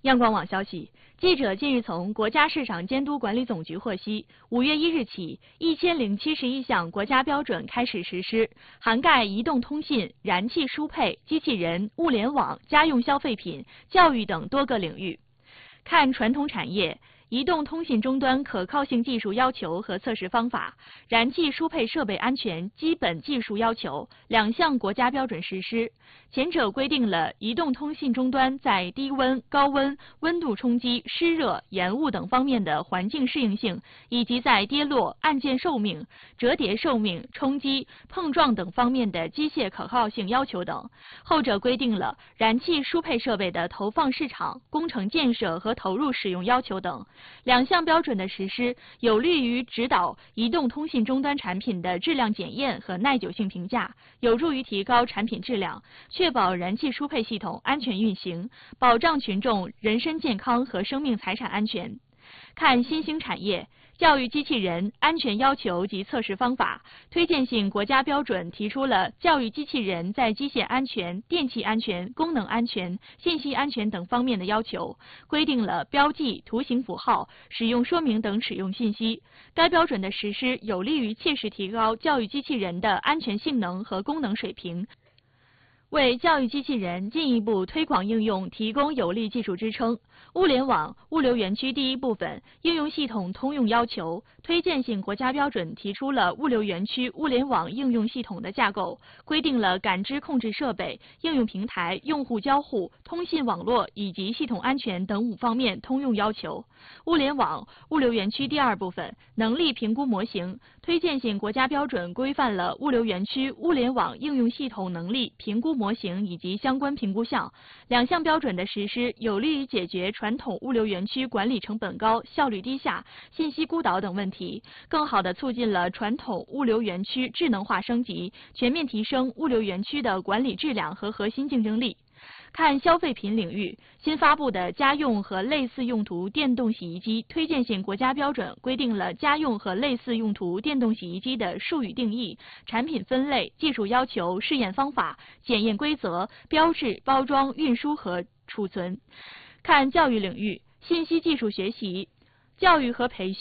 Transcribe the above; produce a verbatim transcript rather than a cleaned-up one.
央广网消息，记者近日从国家市场监督管理总局获悉，五月一日起，一千零七十一项国家标准开始实施，涵盖移动通信、燃气输配、机器人、物联网、家用消费品、教育等多个领域。看传统产业。移动通信终端可靠性技术要求和测试方法、燃气输配设备安全基本技术要求两项国家标准实施。前者规定了移动通信终端在低温、高温、温度冲击、湿热、延误等方面的环境适应性，以及在跌落、按键寿命、折叠寿命、冲击、碰撞等方面的机械可靠性要求等。后者规定了燃气输配设备的投放市场、工程建设和投入使用要求等。两项标准的实施，有利于指导移动通信终端产品的质量检验和耐久性评价，有助于提高产品质量，确保燃气输配系统安全运行，保障群众人身健康和生命财产安全。看新兴产业。教育机器人安全要求及测试方法推荐性国家标准提出了教育机器人在机械安全、电气安全、功能安全、信息安全等方面的要求，规定了标记、图形符号、使用说明等使用信息。该标准的实施有利于切实提高教育机器人的安全性能和功能水平，为教育机器人进一步推广应用提供有力技术支撑。物联网物流园区第一部分应用系统通用要求推荐性国家标准提出了物流园区物联网应用系统的架构，规定了感知控制设备、应用平台、用户交互、通信网络以及系统安全等五方面通用要求。物联网物流园区第二部分能力评估模型推荐性国家标准规范了物流园区物联网应用系统能力评估模型以及相关评估项。两项标准的实施有利于解决传统物流园区管理成本高、效率低下、信息孤岛等问题，更好地促进了传统物流园区智能化升级，全面提升物流园区的管理质量和核心竞争力。看消费品领域，新发布的家用和类似用途电动洗衣机推荐性国家标准规定了家用和类似用途电动洗衣机的术语定义、产品分类、技术要求、试验方法、检验规则、标志、包装、运输和储存。看教育领域，信息技术学习、教育和培训。